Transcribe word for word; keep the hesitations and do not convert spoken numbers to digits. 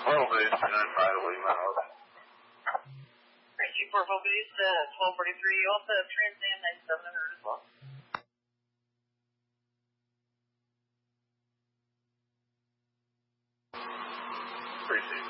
twelve base, nine five, William House. Two four full base, uh, twelve forty-three, also Trans Am ninety-seven hundred as well. Appreciate it.